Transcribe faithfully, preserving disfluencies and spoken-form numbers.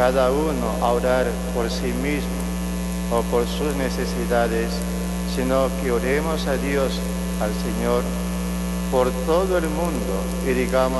cada uno a orar por sí mismo o por sus necesidades, sino que oremos a Dios, al Señor, por todo el mundo y digamos